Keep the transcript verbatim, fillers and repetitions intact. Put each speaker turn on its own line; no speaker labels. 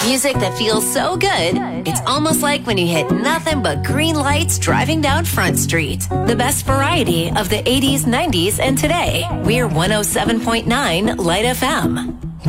Music that feels so good, it's almost like when you hit nothing but green lights driving down Front Street. The best variety of the eighties, nineties, and today. We're one oh seven point nine Light F M.